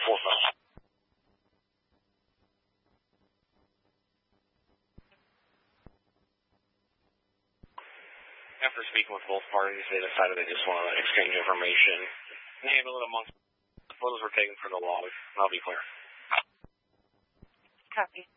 After speaking with both parties, they decided they just want to exchange information and handle it amongst. The photos were taken for the log. I'll be clear. Copy.